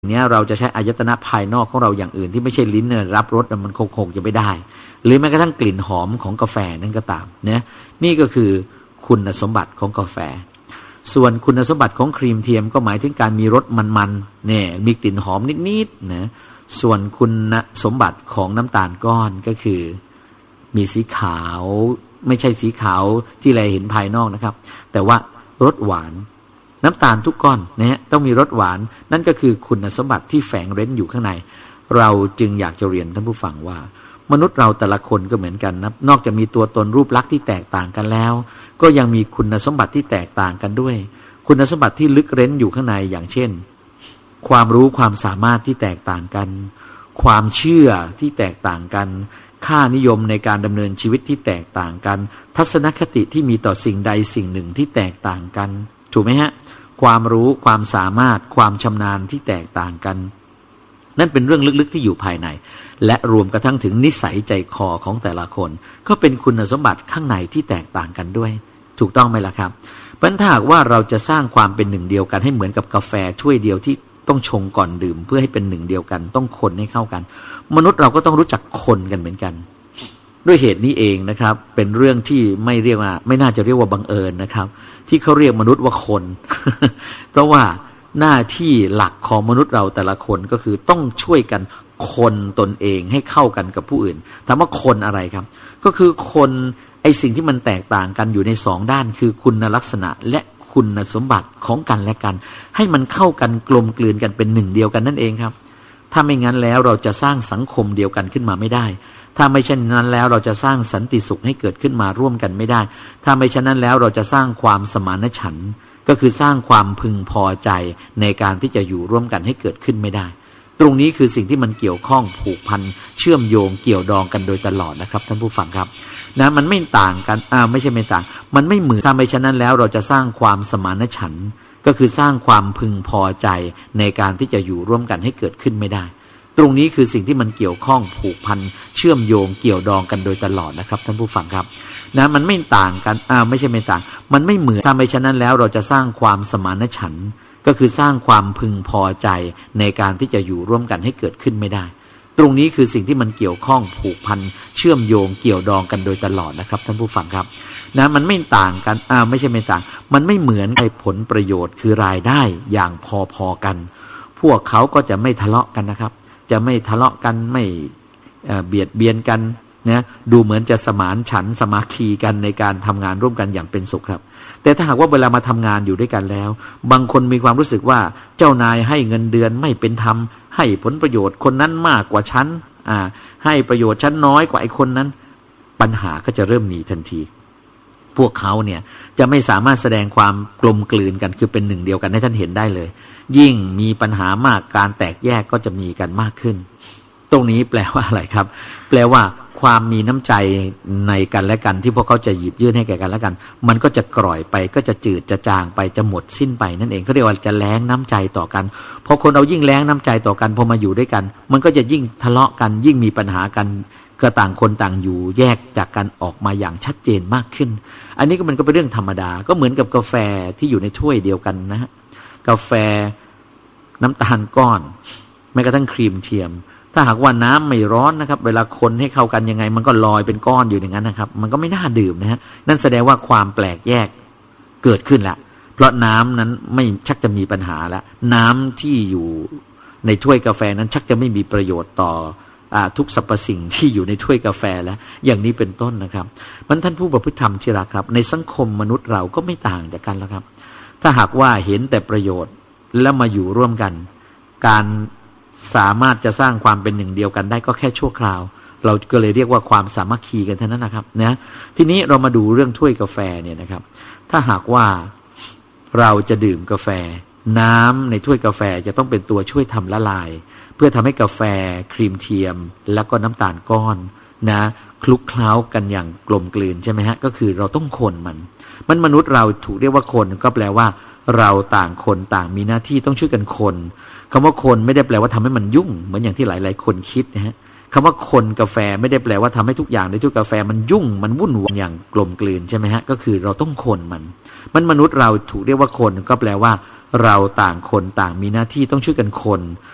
เนี้ยเราจะใช้อายตนะภายนอกของเราอย่างอื่นที่ไม่ใช่ลิ้นเนี่ยรับรสมันคงจะไม่ได้หรือแม้กระทั่งกลิ่นหอมของกาแฟนั่นก็ตามเนี่ยนี่ก็คือคุณสมบัติของกาแฟส่วนคุณสมบัติของครีมเทียมก็หมายถึงการมีรสมันๆเนี่ยมีกลิ่นหอมนิดๆนะส่วนคุณสมบัติของน้ำตาลก้อนก็คือมีสีขาวไม่ใช่สีขาวที่เราเห็นภายนอกนะครับแต่ว่ารสหวานน้ำตาลทุกก้อนนะฮะต้องมีรสหวานนั่นก็คือคุณสมบัติที่แฝงเร้นอยู่ข้างในเราจึงอยากจะเรียนท่านผู้ฟังว่ามนุษย์เราแต่ละคนก็เหมือนกันนะนอกจากมีตัวตนรูปลักษณ์ที่แตกต่างกันแล้วก็ยังมีคุณสมบัติที่แตกต่างกันด้วยคุณสมบัติที่ลึกเร้นอยู่ข้างในอย่างเช่นความรู้ความสามารถที่แตกต่างกันความเชื่อที่แตกต่างกันค่านิยมในการดำเนินชีวิตที่แตกต่างกันทัศนคติที่มีต่อสิ่งใดสิ่งหนึ่งที่แตกต่างกันถูกไหมฮะความรู้ความสามารถความชำนาญที่แตกต่างกันนั่นเป็นเรื่องลึกๆที่อยู่ภายในและรวมกระทั่งถึงนิสัยใจคอของแต่ละคนก็เป็นคุณสมบัติข้างในที่แตกต่างกันด้วยถูกต้องไหมล่ะครับเพราะถ้าหากว่าเราจะสร้างความเป็นหนึ่งเดียวกันให้เหมือนกับกาแฟถ้วยเดียวที่ต้องชงก่อนดื่มเพื่อให้เป็นหนึ่งเดียวกันต้องคนให้เข้ากันมนุษย์เราก็ต้องรู้จักคนกันเหมือนกันด้วยเหตุนี้เองนะครับเป็นเรื่องที่ไม่น่าจะเรียกว่าบังเอิญนะครับที่เขาเรียกมนุษย์ว่าคน เพราะว่าหน้าที่หลักของมนุษย์เราแต่ละคนก็คือต้องช่วยกันคนตนเองให้เข้ากันกับผู้อื่นถามว่าคนอะไรครับก็คือคนไอสิ่งที่มันแตกต่างกันอยู่ในสองด้านคือคุณลักษณะและคุณสมบัติของกันและกันให้มันเข้ากันกลมกลืนกันเป็นหนึ่งเดียวกันนั่นเองครับถ้าไม่งั้นแล้วเราจะสร้างสังคมเดียวกันขึ้นมาไม่ได้ถ้าไม่เช่นนั้นแล้วเราจะสร้างสันติสุขให้เกิดขึ้นมาร่วมกันไม่ได้ถ้าไม่เช่นนั้นแล้วเราจะสร้างความสมานฉันท์ก็คือสร้างความพึงพอใจในการที่จะอยู่ร่วมกันให้เกิดขึ้นไม่ได้ตรงนี้คือสิ่งที่มันเกี่ยวข้องผูกพันเชื่อมโยงเกี่ยวดองกันโดยตลอดนะครับท่านผู้ฟังครับนะมันไม่ต่างกันไม่ใช่ไม่ต่างมันไม่เหมือนถ้าไม่เช่นนั้นแล้วเราจะสร้างความสมานฉันท์ก็คือสร้างความพึงพอใจในการที่จะอยู่ร่วมกันให้เกิดขึ้นไม่ได้ตรงนี้คือสิ่งที่มันเกี่ยวข้องผูกพันเชื่อมโยงเกี่ยวดองกันโดยตลอดนะครับท่านผู้ฟังครับนะมันไม่ต่างกันไม่ใช่ไม่ต่างมันไม่เหมือนถ้าไม่เช่นนั้นแล้วเราจะสร้างความสมานฉันท์ก็คือสร้างความพึงพอใจในการที่จะอยู่ร่วมกันให้เกิดขึ้นไม่ได้ตรงนี้คือสิ่งที่มันเกี่ยวข้องผูกพันเชื่อมโยงเกี่ยวดองกันโดยตลอดนะครับท่านผู้ฟังครับนะมันไม่ต่างกันไม่ใช่ไม่ต่างมันไม่เหมือนในผลประโยชน์คือรายได้อย่างพอๆกันพวกเขาก็จะไม่ทะเลาะกันนะครับจะไม่ทะเลาะกันไม่เบียดเบียนกันนะดูเหมือนจะสมานฉันท์สมาคีกันในการทำงานร่วมกันอย่างเป็นสุขครับแต่ถ้าหากว่าเวลามาทำงานอยู่ด้วยกันแล้วบางคนมีความรู้สึกว่าเจ้านายให้เงินเดือนไม่เป็นธรรมให้ผลประโยชน์คนนั้นมากกว่าฉันให้ประโยชน์ฉันน้อยกว่าไอ้คนนั้นปัญหาก็จะเริ่มมีทันทีพวกเขาเนี่ยจะไม่สามารถแสดงความกลมกลืนกันคือเป็นหนึ่งเดียวกันให้ท่านเห็นได้เลยยิ่งมีปัญหามากการแตกแยกก็จะมีกันมากขึ้นตรงนี้แปลว่าอะไรครับแปลว่าความมีน้ำใจในกันและกันที่พวกเขาจะหยิบยื่นให้แก่กันและกันมันก็จะกร่อยไปก็จะจืดจะจางไปจะหมดสิ้นไปนั่นเองเขาเรียกว่าจะแล้งน้ำใจต่อกันพอคนเรายิ่งแล้งน้ำใจต่อกันพอมาอยู่ด้วยกันมันก็จะยิ่งทะเลาะกันยิ่งมีปัญหากันก็ต่างคนต่างอยู่แยกจากกันออกมาอย่างชัดเจนมากขึ้นอันนี้ก็มันก็เป็นเรื่องธรรมดาก็เหมือนกับกาแฟที่อยู่ในถ้วยเดียวกันนะฮะกาแฟน้ำตาลก้อนแม้กระทั่งครีมเทียมถ้าหากว่าน้ำไม่ร้อนนะครับเวลาคนให้เข้ากันยังไงมันก็ลอยเป็นก้อนอยู่อย่างนั้นนะครับมันก็ไม่น่าดื่มนะฮะนั่นแสดงว่าความแปลกแยกเกิดขึ้นแล้วเพราะน้ำนั้นไม่ชักจะมีปัญหาแล้วน้ำที่อยู่ในถ้วยกาแฟนั้นชักจะไม่มีประโยชน์ต่อทุกสรรพสิ่งที่อยู่ในถ้วยกาแฟแล้วอย่างนี้เป็นต้นนะครับมันท่านผู้ประพฤติธรรมที่รักครับในสังคมมนุษย์เราก็ไม่ต่างจากกันแล้วครับถ้าหากว่าเห็นแต่ประโยชน์แล้วมาอยู่ร่วมกันการสามารถจะสร้างความเป็นหนึ่งเดียวกันได้ก็แค่ชั่วคราวเราก็เลยเรียกว่าความสามัคคีกันเท่านั้นนะครับนะทีนี้เรามาดูเรื่องถ้วยกาแฟเนี่ยนะครับถ้าหากว่าเราจะดื่มกาแฟน้ำในถ้วยกาแฟจะต้องเป็นตัวช่วยทำละลายเพื่อทำให้กาแฟครีมเทียมแล้วก็น้ำตาลก้อนนะคลุกเคล้ากันอย่างกลมกลืนใช่ไหมฮะก็คือเราต้องคนมันมนุษย์เราถูกเรียกว่าคนก็แปลว่าเราต่างคนต่างมีหน้าที่ต้องช่วยกันคนคำว่าคนไม่ได้แปลว่าทำให้มันยุ่งเหมือนอย่างที่หลายๆคนคิดนะฮะคำว่าคนกาแฟไม่ได้แปลว่าทำให้ทุกอย่างในถ้วยกาแฟมันยุ่งมันวุ่นวายอย่างกลมกลืนใช่ไหมฮะก็คือเราต้องคนมันมนุษย์เราถูกเรียกว่าคนก็แปลว่าเราต่างคนต่างมีหน้าที่ต้องช่วยกันคน